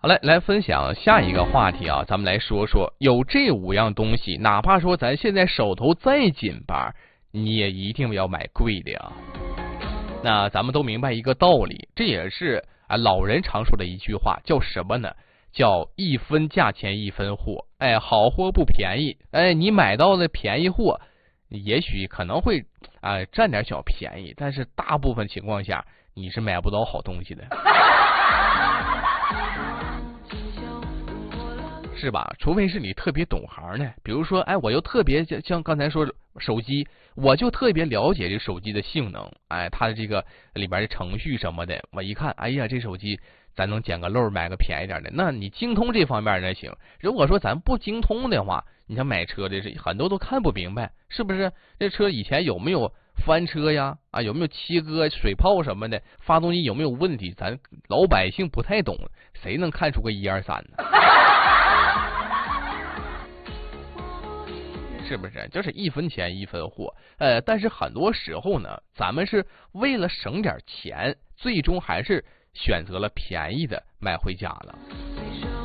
好嘞，来分享下一个话题啊，咱们来说说有这5样东西，哪怕说咱现在手头再紧巴，你也一定要买贵的呀。那咱们都明白一个道理，这也是老人常说的一句话，叫什么呢？叫一分价钱一分货。哎，好货不便宜。哎，你买到了便宜货，也许可能会占点小便宜，但是大部分情况下你是买不到好东西的。是吧？除非是你特别懂行呢，比如说，我又特别像刚才说手机，我就特别了解这手机的性能，它的这个里边的程序什么的，我一看，哎呀，这手机咱能捡个漏买个便宜点的，那你精通这方面那行。如果说咱不精通的话，你像买车的很多都看不明白，是不是？这车以前有没有翻车呀？有没有切割、水泡什么的？发动机有没有问题？咱老百姓不太懂，谁能看出个1、2、3呢？是不是？就是一分钱一分货。但是很多时候呢，咱们是为了省点钱，最终还是选择了便宜的买回家了。